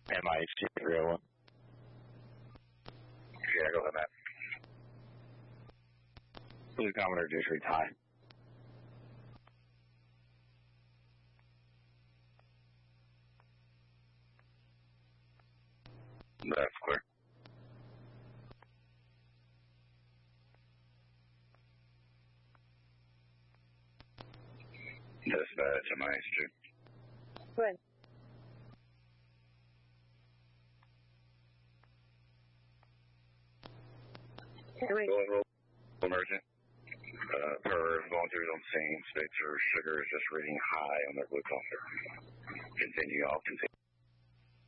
MIHC 301. Yeah, go ahead, Matt. Blue Commodore Juice reads high. That's clear. Dispatch, MIHC. Good. Roll emergent. Per volunteers on scene, states her sugar is just reading high on their glucose. Continue, I'll continue.